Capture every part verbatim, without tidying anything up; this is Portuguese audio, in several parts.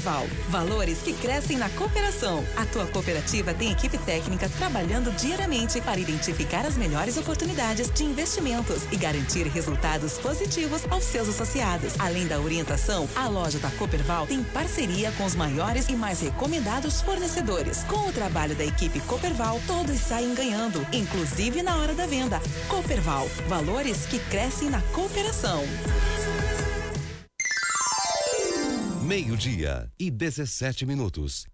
Cooperval, valores que crescem na cooperação. A tua cooperativa tem equipe técnica trabalhando diariamente para identificar as melhores oportunidades de investimentos e garantir resultados positivos aos seus associados. Além da orientação, a loja da Cooperval tem parceria com os maiores e mais recomendados fornecedores. Com o trabalho da equipe Cooperval, todos saem ganhando, inclusive na hora da venda. Cooperval, valores que crescem na cooperação. Meio-dia e dezessete minutos.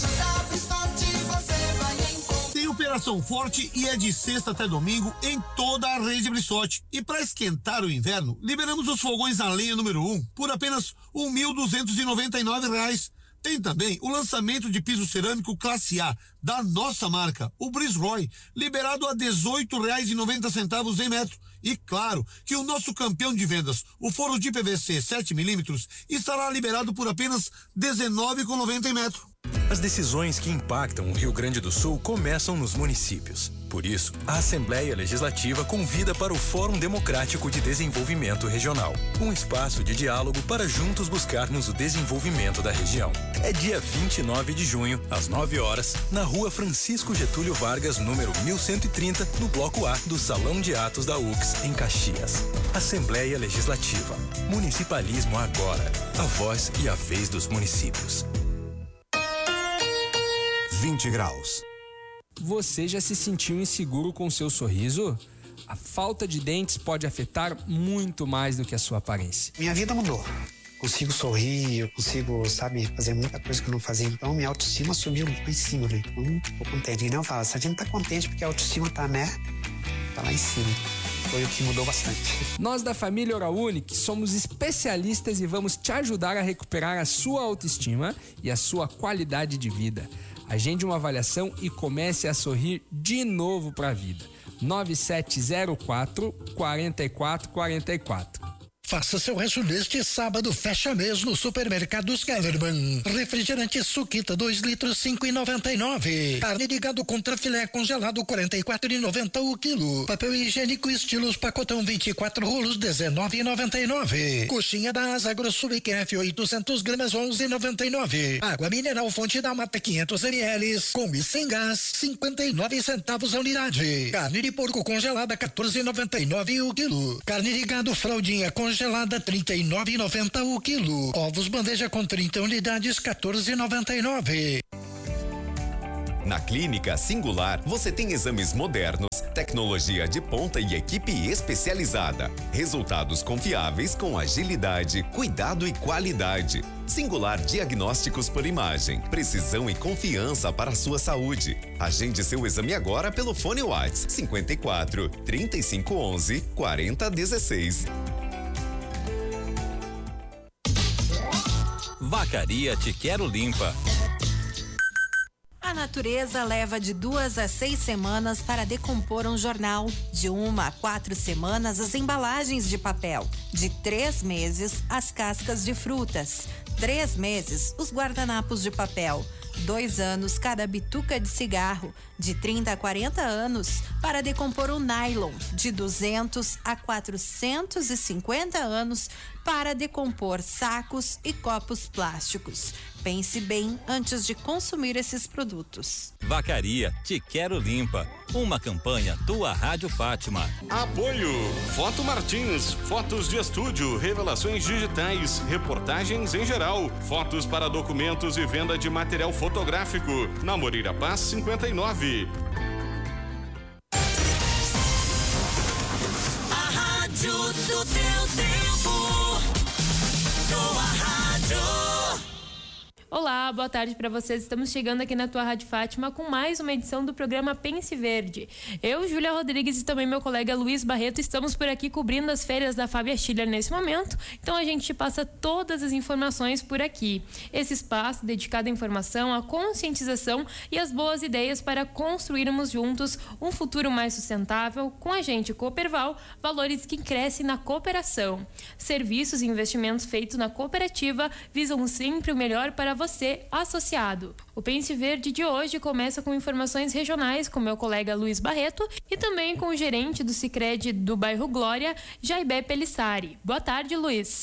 Tem operação forte e é de sexta até domingo em toda a rede Brissotti. E para esquentar o inverno, liberamos os fogões a lenha número um por apenas um mil duzentos e noventa e nove reais. Tem também o lançamento de piso cerâmico classe A da nossa marca, o Brisroy, liberado a dezoito reais e noventa centavos em metro. E claro que o nosso campeão de vendas, o forro de P V C sete milímetros, estará liberado por apenas dezenove reais e noventa centavos em metro. As decisões que impactam o Rio Grande do Sul começam nos municípios. Por isso, a Assembleia Legislativa convida para o Fórum Democrático de Desenvolvimento Regional, um espaço de diálogo para juntos buscarmos o desenvolvimento da região. É dia vinte e nove de junho, às nove horas, na Rua Francisco Getúlio Vargas, número mil cento e trinta, no Bloco A do Salão de Atos da U X, em Caxias. Assembleia Legislativa. Municipalismo agora. A voz e a vez dos municípios. vinte graus. Você já se sentiu inseguro com seu sorriso? A falta de dentes pode afetar muito mais do que a sua aparência. Minha vida mudou. Consigo sorrir, eu consigo, sabe, fazer muita coisa que eu não fazia. Então, minha autoestima subiu lá em cima, né? Então, tô contente. E não fala, se a gente tá contente porque a autoestima tá, né? Tá lá em cima. Foi o que mudou bastante. Nós da família Oral Unique somos especialistas e vamos te ajudar a recuperar a sua autoestima e a sua qualidade de vida. Agende uma avaliação e comece a sorrir de novo para a vida. nove sete zero quatro, quatro quatro quatro quatro. Faça seu resto neste sábado, fecha mês no Supermercados Kellerman. Refrigerante Suquita dois litros, cinco e noventa e nove. Carne de gado contra filé congelado, quarenta e quatro e noventa o quilo. Papel higiênico estilos pacotão vinte e quatro rolos, dezenove e noventa e nove. Coxinha da Asa Grosso B Q F oitocentos gramas, onze e noventa e nove. Água mineral Fonte da Mata quinhentos mililitros, com e sem gás, cinquenta e nove centavos a unidade. Carne de porco congelada, quatorze e noventa e nove o quilo. Carne de gado fraldinha congelada, gelada trinta e nove e noventa o quilo. Ovos bandeja com trinta unidades, quatorze e noventa e nove. Na Clínica Singular, você tem exames modernos, tecnologia de ponta e equipe especializada. Resultados confiáveis com agilidade, cuidado e qualidade. Singular Diagnósticos por Imagem. Precisão e confiança para a sua saúde. Agende seu exame agora pelo fone WhatsApp cinquenta e quatro, trinta e cinco onze, quarenta dezesseis. Vacaria Te Quero Limpa. A natureza leva de duas a seis semanas para decompor um jornal. De uma a quatro semanas, as embalagens de papel. De três meses, as cascas de frutas. Três meses, os guardanapos de papel. Dois anos, cada bituca de cigarro. De trinta a quarenta anos, para decompor o nylon. De duzentos a quatrocentos e cinquenta anos, para decompor sacos e copos plásticos. Pense bem antes de consumir esses produtos. Vacaria Te Quero Limpa. Uma campanha Tua Rádio Fátima. Apoio Foto Martins, fotos de estúdio, revelações digitais, reportagens em geral, fotos para documentos e venda de material fotográfico. Na Moreira Paz cinquenta e nove. A rádio do teu tempo. Tua rádio. Olá, boa tarde para vocês. Estamos chegando aqui na Tua Rádio Fátima com mais uma edição do programa Pense Verde. Eu, Júlia Rodrigues e também meu colega Luiz Barreto estamos por aqui cobrindo as férias da Fábia Schiller nesse momento, então a gente passa todas as informações por aqui. Esse espaço dedicado à informação, à conscientização e às boas ideias para construirmos juntos um futuro mais sustentável com a gente, Cooperval, valores que crescem na cooperação. Serviços e investimentos feitos na cooperativa visam sempre o melhor para você, associado. O Pense Verde de hoje começa com informações regionais com meu colega Luiz Barreto e também com o gerente do Sicredi do bairro Glória, Jaibé Pelissari. Boa tarde, Luiz.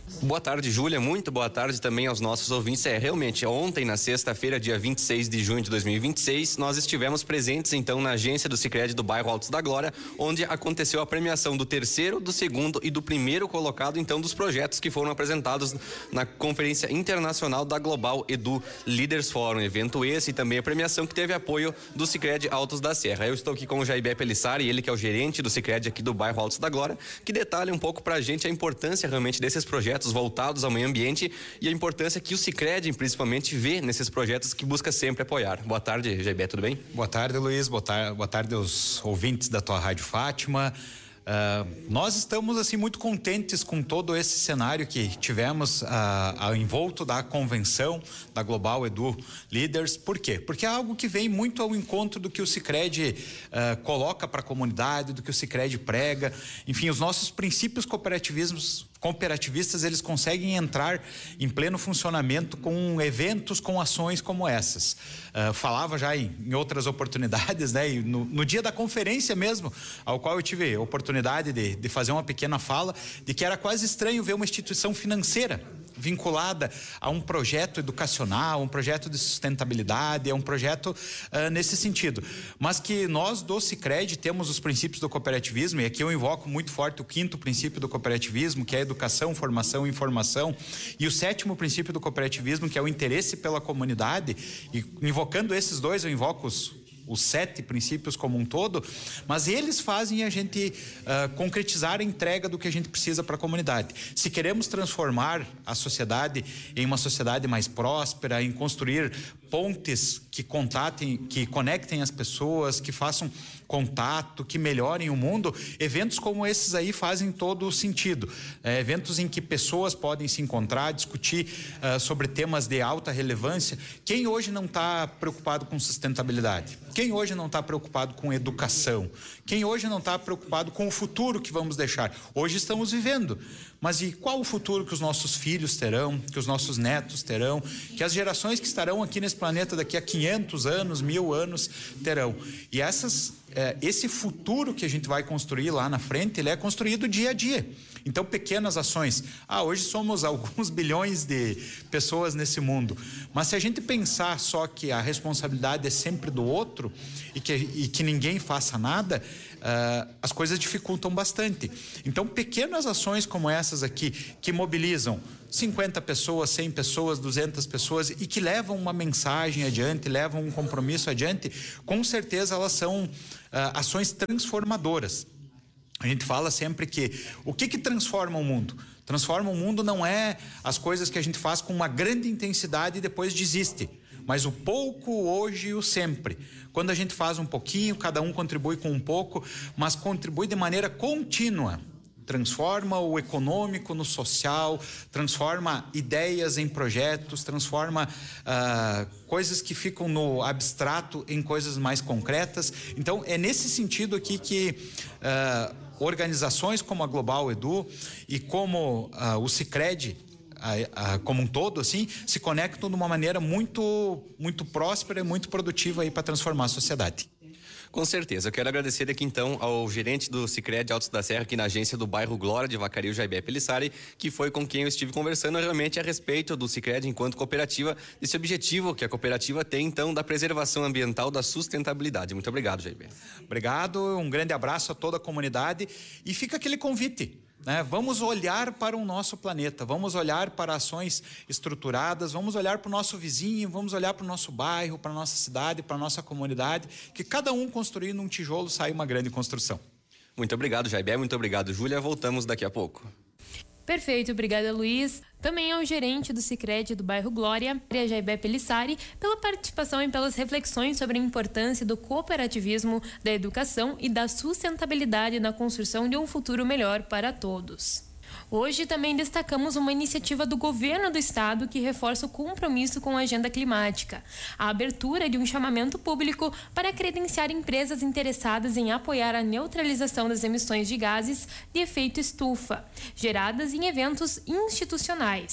Boa tarde, Júlia. Muito boa tarde também aos nossos ouvintes. É, realmente, ontem, na sexta-feira, dia vinte e seis de junho de dois mil e vinte e seis, nós estivemos presentes, então, na agência do Sicredi do bairro Altos da Glória, onde aconteceu a premiação do terceiro, do segundo e do primeiro colocado, então, dos projetos que foram apresentados na Conferência Internacional da Global Edu Leaders Forum. Evento esse e também a premiação que teve apoio do Sicredi Altos da Serra. Eu estou aqui com o Jaibé Pelissari, ele que é o gerente do Sicredi aqui do bairro Altos da Glória, que detalha um pouco pra gente a importância realmente desses projetos voltados ao meio ambiente e a importância que o Sicredi principalmente vê nesses projetos que busca sempre apoiar. Boa tarde, Jaibé, tudo bem? Boa tarde, Luiz. Boa tarde, boa tarde aos ouvintes da tua Rádio Fátima. Uh, nós estamos assim muito contentes com todo esse cenário que tivemos uh, ao envolto da convenção da Global Edu Leaders. Por quê? Porque é algo que vem muito ao encontro do que o Sicredi uh, coloca para a comunidade, do que o Sicredi prega. Enfim, os nossos princípios cooperativismos cooperativistas, eles conseguem entrar em pleno funcionamento com eventos, com ações como essas. Uh, falava já em, em outras oportunidades, né? E no, no dia da conferência mesmo, ao qual eu tive a oportunidade de, de fazer uma pequena fala, de que era quase estranho ver uma instituição financeira vinculada a um projeto educacional, um projeto de sustentabilidade, é um projeto uh, nesse sentido. Mas que nós do Sicredi temos os princípios do cooperativismo, e aqui eu invoco muito forte o quinto princípio do cooperativismo, que é a educação, formação e informação, e o sétimo princípio do cooperativismo, que é o interesse pela comunidade, e invocando esses dois, eu invoco os os sete princípios como um todo, mas eles fazem a gente uh, concretizar a entrega do que a gente precisa para a comunidade. Se queremos transformar a sociedade em uma sociedade mais próspera, em construir pontes que contatem, que conectem as pessoas, que façam contato, que melhorem o mundo, eventos como esses aí fazem todo o sentido. É, eventos em que pessoas podem se encontrar, discutir uh, sobre temas de alta relevância. Quem hoje não está preocupado com sustentabilidade? Quem hoje não está preocupado com educação? Quem hoje não está preocupado com o futuro que vamos deixar? Hoje estamos vivendo, mas e qual o futuro que os nossos filhos terão, que os nossos netos terão, que as gerações que estarão aqui nesse planeta daqui a quinhentos anos, mil anos terão? E essas, é, esse futuro que a gente vai construir lá na frente, ele é construído dia a dia. Então, pequenas ações. Ah, hoje somos alguns bilhões de pessoas nesse mundo, mas se a gente pensar só que a responsabilidade é sempre do outro e que, e que ninguém faça nada, uh, as coisas dificultam bastante. Então, pequenas ações como essas aqui, que mobilizam cinquenta pessoas, cem pessoas, duzentas pessoas e que levam uma mensagem adiante, levam um compromisso adiante, com certeza elas são uh, ações transformadoras. A gente fala sempre que o que que transforma o mundo? Transforma o mundo não é as coisas que a gente faz com uma grande intensidade e depois desiste, mas o pouco, hoje e o sempre. Quando a gente faz um pouquinho, cada um contribui com um pouco, mas contribui de maneira contínua. Transforma o econômico no social, transforma ideias em projetos, transforma uh, coisas que ficam no abstrato em coisas mais concretas. Então, é nesse sentido aqui que uh, organizações como a Global Edu e como uh, o Sicredi, uh, uh, como um todo, assim, se conectam de uma maneira muito, muito próspera e muito produtiva aí para transformar a sociedade. Com certeza. Eu quero agradecer aqui então ao gerente do Sicredi Altos da Serra, aqui na agência do bairro Glória de Vacaria, o Jaibé Pelissari, que foi com quem eu estive conversando realmente a respeito do Sicredi enquanto cooperativa, desse objetivo que a cooperativa tem então da preservação ambiental, da sustentabilidade. Muito obrigado, Jaibé. Obrigado, um grande abraço a toda a comunidade e fica aquele convite. Né? Vamos olhar para o nosso planeta, vamos olhar para ações estruturadas, vamos olhar para o nosso vizinho, vamos olhar para o nosso bairro, para a nossa cidade, para a nossa comunidade, que cada um construindo um tijolo sai uma grande construção. Muito obrigado, Jaibé, muito obrigado, Júlia. Voltamos daqui a pouco. Perfeito, obrigada, Luiz. Também ao gerente do Sicredi do bairro Glória, Jaibé Pelissari, pela participação e pelas reflexões sobre a importância do cooperativismo, da educação e da sustentabilidade na construção de um futuro melhor para todos. Hoje também destacamos uma iniciativa do governo do estado que reforça o compromisso com a agenda climática. A abertura de um chamamento público para credenciar empresas interessadas em apoiar a neutralização das emissões de gases de efeito estufa, geradas em eventos institucionais.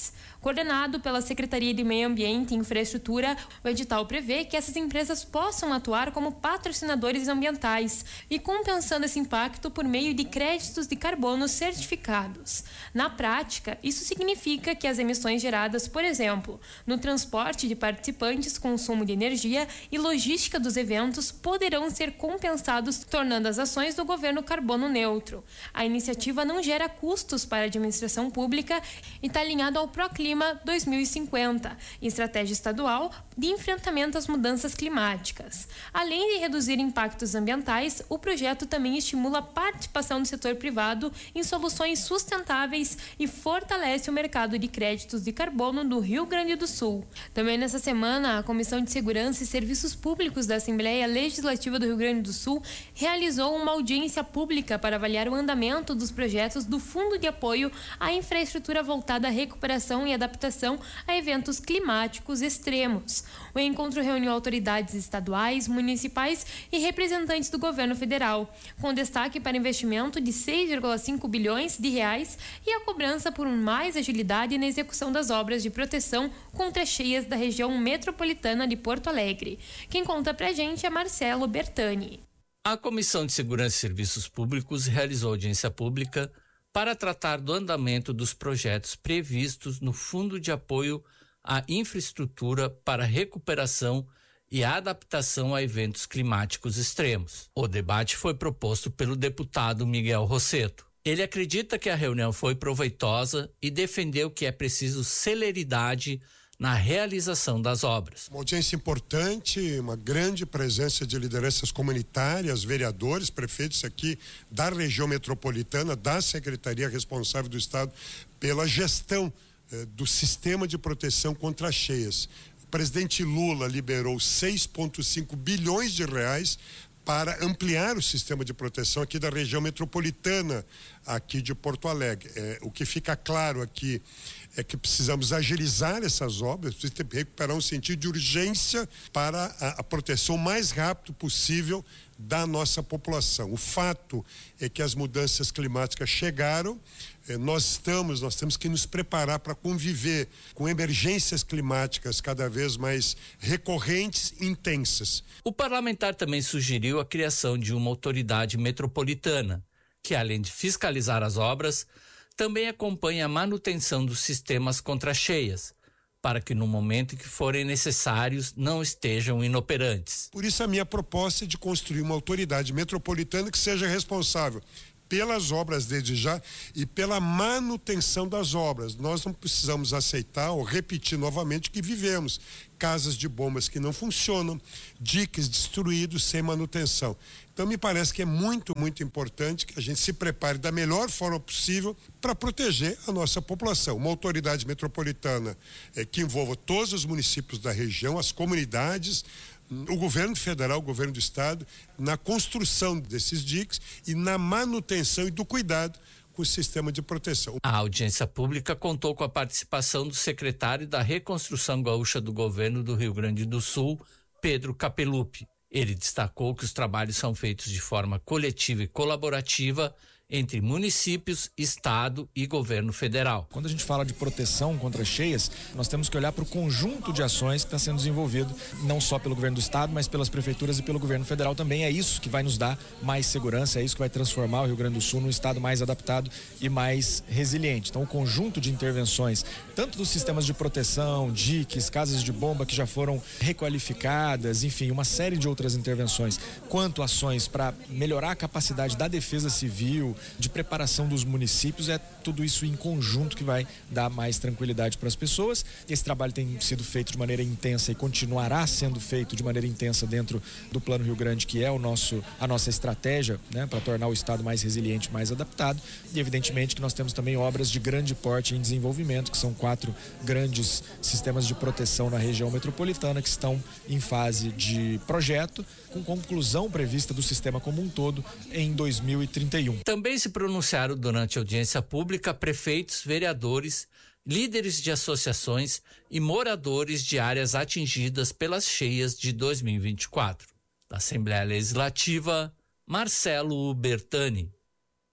Coordenado pela Secretaria de Meio Ambiente e Infraestrutura, o edital prevê que essas empresas possam atuar como patrocinadores ambientais e compensando esse impacto por meio de créditos de carbono certificados. Na prática, isso significa que as emissões geradas, por exemplo, no transporte de participantes, consumo de energia e logística dos eventos poderão ser compensados, tornando as ações do governo carbono neutro. A iniciativa não gera custos para a administração pública e está alinhado ao Proclima dois mil e cinquenta, estratégia estadual de enfrentamento às mudanças climáticas. Além de reduzir impactos ambientais, o projeto também estimula a participação do setor privado em soluções sustentáveis e fortalece o mercado de créditos de carbono do Rio Grande do Sul. Também nessa semana, a Comissão de Segurança e Serviços Públicos da Assembleia Legislativa do Rio Grande do Sul realizou uma audiência pública para avaliar o andamento dos projetos do Fundo de Apoio à Infraestrutura voltada à recuperação e adaptação a eventos climáticos extremos. O encontro reuniu autoridades estaduais, municipais e representantes do governo federal, com destaque para investimento de seis vírgula cinco bilhões de reais e a cobrança por mais agilidade na execução das obras de proteção contra cheias da região metropolitana de Porto Alegre. Quem conta pra gente é Marcelo Bertani. A Comissão de Segurança e Serviços Públicos realizou audiência pública para tratar do andamento dos projetos previstos no Fundo de Apoio à Infraestrutura para Recuperação e Adaptação a Eventos Climáticos Extremos. O debate foi proposto pelo deputado Miguel Rosseto. Ele acredita que a reunião foi proveitosa e defendeu que é preciso celeridade na realização das obras. Uma audiência importante, uma grande presença de lideranças comunitárias, vereadores, prefeitos aqui da região metropolitana, da Secretaria responsável do Estado pela gestão eh, do sistema de proteção contra as cheias. O presidente Lula liberou seis vírgula cinco bilhões de reais para ampliar o sistema de proteção aqui da região metropolitana, aqui de Porto Alegre. É, o que fica claro aqui é que precisamos agilizar essas obras, precisamos recuperar um sentido de urgência para a, a proteção mais rápido possível da nossa população. O fato é que as mudanças climáticas chegaram, eh, nós estamos, nós temos que nos preparar para conviver com emergências climáticas cada vez mais recorrentes e intensas. O parlamentar também sugeriu a criação de uma autoridade metropolitana, que além de fiscalizar as obras, também acompanha a manutenção dos sistemas contra cheias, para que no momento em que forem necessários não estejam inoperantes. Por isso a minha proposta é de construir uma autoridade metropolitana que seja responsável pelas obras desde já e pela manutenção das obras. Nós não precisamos aceitar ou repetir novamente o que vivemos. Casas de bombas que não funcionam, diques destruídos sem manutenção. Então me parece que é muito, muito importante que a gente se prepare da melhor forma possível para proteger a nossa população. Uma autoridade metropolitana eh, que envolva todos os municípios da região, as comunidades, o governo federal, o governo do estado, na construção desses diques e na manutenção e do cuidado com o sistema de proteção. A audiência pública contou com a participação do secretário da Reconstrução Gaúcha do Governo do Rio Grande do Sul, Pedro Capelupi. Ele destacou que os trabalhos são feitos de forma coletiva e colaborativa entre municípios, estado e governo federal. Quando a gente fala de proteção contra cheias, nós temos que olhar para o conjunto de ações que está sendo desenvolvido, não só pelo governo do estado, mas pelas prefeituras e pelo governo federal também. É isso que vai nos dar mais segurança, é isso que vai transformar o Rio Grande do Sul num estado mais adaptado e mais resiliente. Então, o conjunto de intervenções, tanto dos sistemas de proteção, diques, casas de bomba que já foram requalificadas, enfim, uma série de outras intervenções, quanto ações para melhorar a capacidade da defesa civil, de preparação dos municípios, é tudo isso em conjunto que vai dar mais tranquilidade para as pessoas. Esse trabalho tem sido feito de maneira intensa e continuará sendo feito de maneira intensa dentro do Plano Rio Grande, que é o nosso, a nossa estratégia, né, para tornar o estado mais resiliente, mais adaptado. E evidentemente que nós temos também obras de grande porte em desenvolvimento, que são quatro grandes sistemas de proteção na região metropolitana que estão em fase de projeto, com conclusão prevista do sistema como um todo em dois mil e trinta e um. Também se pronunciaram durante a audiência pública prefeitos, vereadores, líderes de associações e moradores de áreas atingidas pelas cheias de dois mil e vinte e quatro. Da Assembleia Legislativa, Marcelo Bertani.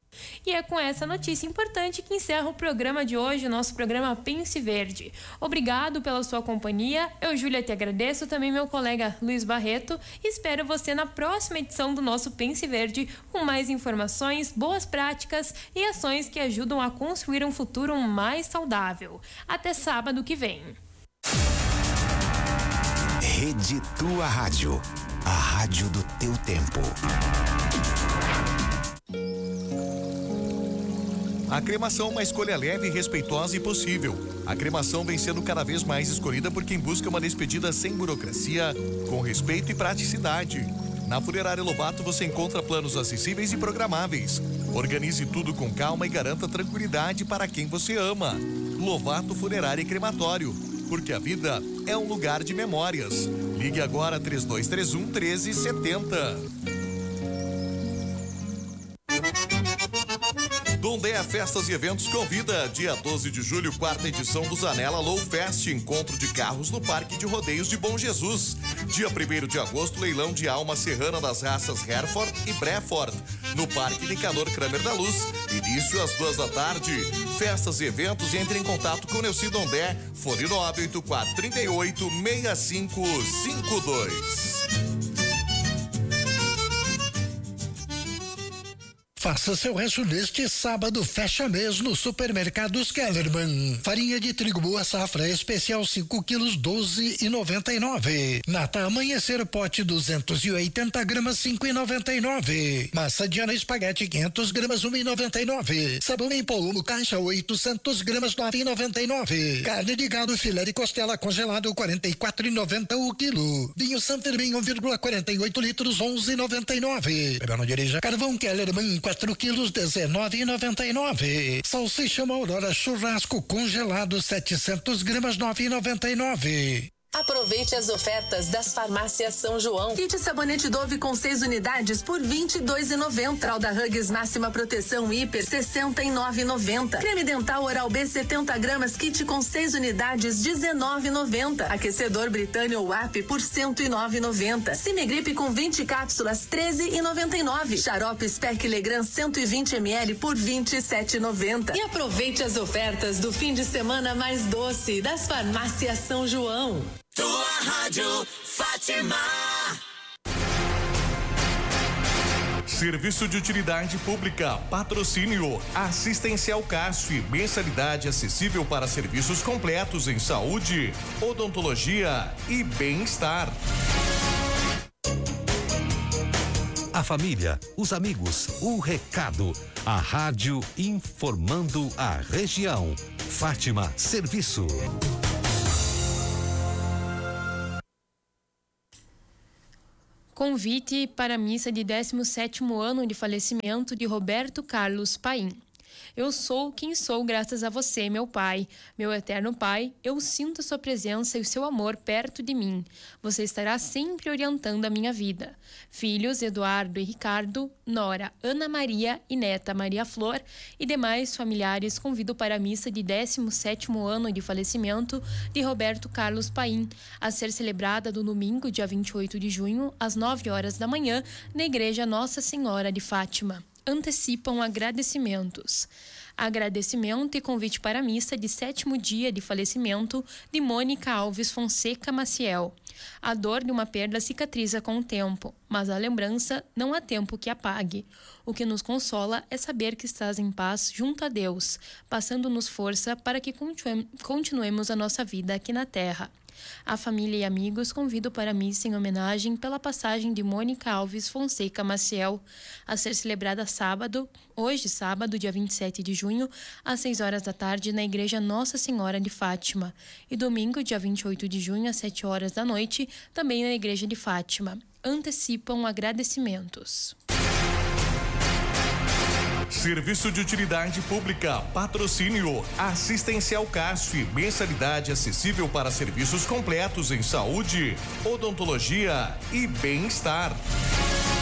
E é com essa notícia importante que encerra o programa de hoje, o nosso programa Pense Verde. Obrigado pela sua companhia. Eu, Júlia, te agradeço, também meu colega Luiz Barreto. Espero você na próxima edição do nosso Pense Verde com mais informações, boas práticas e ações que ajudam a construir um futuro mais saudável. Até sábado que vem. Rede Tua Rádio, a rádio do teu tempo. A cremação, uma escolha leve, respeitosa e possível. A cremação vem sendo cada vez mais escolhida por quem busca uma despedida sem burocracia, com respeito e praticidade. Na Funerária Lovato você encontra planos acessíveis e programáveis. Organize tudo com calma e garanta tranquilidade para quem você ama. Lovato Funerária e Crematório, porque a vida é um lugar de memórias. Ligue agora três dois três um, um três sete zero. Dondé Festas e Eventos convida, dia doze de julho, quarta edição do Zanella Low Fest, encontro de carros no Parque de Rodeios de Bom Jesus. Dia primeiro de agosto, leilão de alma serrana das raças Hereford e Breford, no Parque Nicanor Kramer da Luz, início às duas da tarde. Festas e eventos, entre em contato com Neuci Dondé, fone nove oito quatro, três oito, seis cinco cinco dois. Faça seu resto neste sábado, fecha mês no Supermercados Kellerman. Farinha de trigo boa safra especial cinco quilos, doze e noventa e nove. Nata Amanhecer pote duzentos e oitenta gramas, cinco e noventa e nove. Massa Diana espaguete quinhentas gramas, um e noventa e nove. Sabão em pó caixa oitocentas gramas, nove e noventa e nove. Carne de gado filé de costela congelado quarenta e quatro e noventa o quilo. Vinho Santermin um vírgula quarenta e oito litros, onze e noventa e nove. Bebeu não dirija. Carvão Kellerman quatro quilos, dezenove e noventa e nove. Salsicha Aurora churrasco congelado setecentas gramas, nove e noventa e nove. Aproveite as ofertas das farmácias São João. Kit sabonete Dove com seis unidades por vinte e dois reais e noventa centavos. Fralda Huggies máxima proteção hiper sessenta e nove reais e noventa centavos. Creme dental Oral B setenta gramas kit com seis unidades dezenove reais e noventa centavos. Aquecedor Britânia ou A P por cento e nove reais e noventa centavos. Cimegripe com vinte cápsulas treze reais e noventa e nove centavos. Xarope Spec Legrand cento e vinte mililitros por vinte e sete reais e noventa centavos. E aproveite as ofertas do fim de semana mais doce das farmácias São João. Tua Rádio Fátima. Serviço de utilidade pública, patrocínio, assistencial C A S F, mensalidade acessível para serviços completos em saúde, odontologia e bem-estar. A família, os amigos, o recado. A rádio informando a região. Fátima Serviço. Convite para a missa de décimo sétimo ano de falecimento de Roberto Carlos Paim. Eu sou quem sou graças a você, meu Pai. Meu eterno Pai, eu sinto a sua presença e o seu amor perto de mim. Você estará sempre orientando a minha vida. Filhos Eduardo e Ricardo, nora Ana Maria e neta Maria Flor e demais familiares convido para a missa de décimo sétimo ano de falecimento de Roberto Carlos Paim, a ser celebrada no domingo, dia vinte e oito de junho, às nove horas da manhã, na Igreja Nossa Senhora de Fátima. Antecipam agradecimentos. Agradecimento e convite para a missa de sétimo dia de falecimento de Mônica Alves Fonseca Maciel. A dor de uma perda cicatriza com o tempo, mas a lembrança não há tempo que apague. O que nos consola é saber que estás em paz junto a Deus, passando-nos força para que continuemos a nossa vida aqui na Terra. A família e amigos convido para a missa em homenagem pela passagem de Mônica Alves Fonseca Maciel, a ser celebrada sábado, hoje sábado, dia vinte e sete de junho, às seis horas da tarde, na Igreja Nossa Senhora de Fátima, e domingo, dia vinte e oito de junho, às sete horas da noite, também na Igreja de Fátima. Antecipam agradecimentos. Serviço de utilidade pública, patrocínio, assistencial C A S F, mensalidade acessível para serviços completos em saúde, odontologia e bem-estar.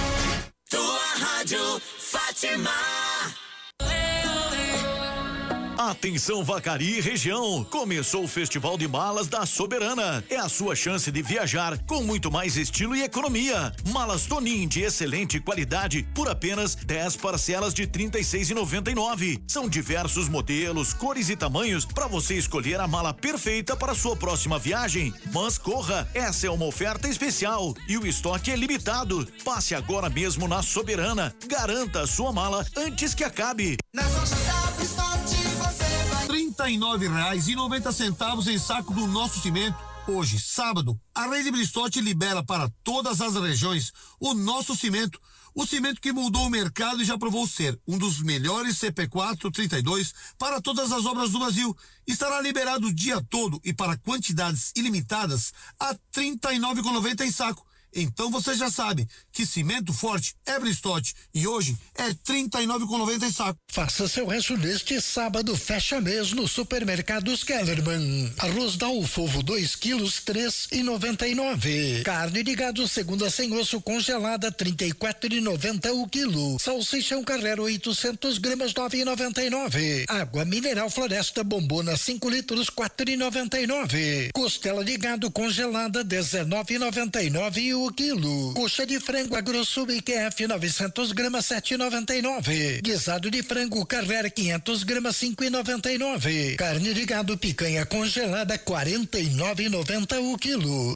Tua Rádio Fátima. Atenção Vacaria e região, começou o Festival de Malas da Soberana. É a sua chance de viajar com muito mais estilo e economia. Malas Tonin de excelente qualidade por apenas dez parcelas de trinta e seis reais e noventa e nove centavos. São diversos modelos, cores e tamanhos para você escolher a mala perfeita para sua próxima viagem. Mas corra, essa é uma oferta especial e o estoque é limitado. Passe agora mesmo na Soberana. Garanta a sua mala antes que acabe. trinta e nove reais e noventa centavos em saco do nosso cimento. Hoje, sábado, a Rede Bristotti libera para todas as regiões o nosso cimento. O cimento que mudou o mercado e já provou ser um dos melhores C P quatro trinta e dois para todas as obras do Brasil. Estará liberado o dia todo e para quantidades ilimitadas a trinta e nove reais e noventa centavos em saco. Então você já sabe que cimento forte é Bristotti e hoje é trinta e nove reais e noventa centavos em saco. Faça seu resto neste sábado, fecha mês no Supermercados Kellerman. Arroz da Alfovo dois quilos, três reais e noventa e nove centavos. Carne de gado segunda sem osso congelada, trinta e quatro reais e noventa centavos o quilo. Salsichão Carrero oitocentos gramas, nove reais e noventa e nove centavos. Água mineral Floresta Bombona cinco litros, quatro reais e noventa e nove centavos. Costela de gado congelada, dezenove reais e noventa e nove centavos o quilo. Coxa de frango AgroSul I Q F novecentos gramas, sete reais e noventa e nove centavos. Guisado de frango Carver quinhentos gramas, cinco reais e noventa e nove centavos. Carne de gado picanha congelada, quarenta e nove reais e noventa centavos o quilo.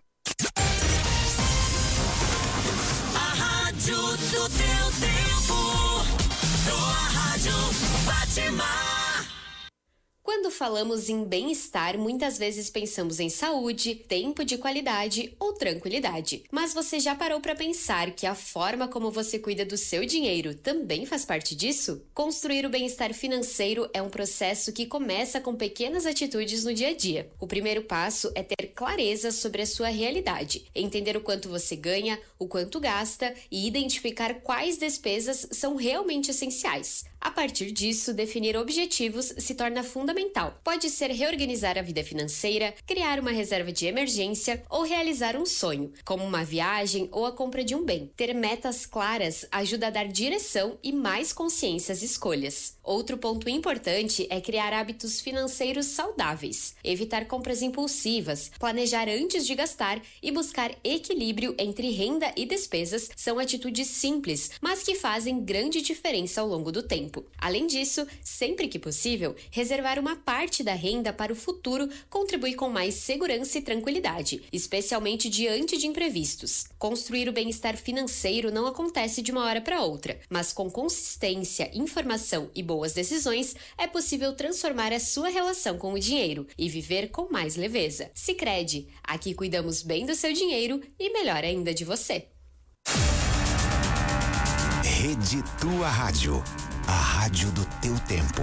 A rádio do teu tempo. Tua rádio Fátima. Quando falamos em bem-estar, muitas vezes pensamos em saúde, tempo de qualidade ou tranquilidade. Mas você já parou para pensar que a forma como você cuida do seu dinheiro também faz parte disso? Construir o bem-estar financeiro é um processo que começa com pequenas atitudes no dia a dia. O primeiro passo é ter clareza sobre a sua realidade, entender o quanto você ganha, o quanto gasta e identificar quais despesas são realmente essenciais. A partir disso, definir objetivos se torna fundamental. Pode ser reorganizar a vida financeira, criar uma reserva de emergência ou realizar um sonho, como uma viagem ou a compra de um bem. Ter metas claras ajuda a dar direção e mais consciência às escolhas. Outro ponto importante é criar hábitos financeiros saudáveis. Evitar compras impulsivas, planejar antes de gastar e buscar equilíbrio entre renda e despesas são atitudes simples, mas que fazem grande diferença ao longo do tempo. Além disso, sempre que possível, reservar uma parte da renda para o futuro contribui com mais segurança e tranquilidade, especialmente diante de imprevistos. Construir o bem-estar financeiro não acontece de uma hora para outra, mas com consistência, informação e boas decisões, é possível transformar a sua relação com o dinheiro e viver com mais leveza. Sicredi, aqui cuidamos bem do seu dinheiro e melhor ainda de você. Rede Tua Rádio, a rádio do teu tempo.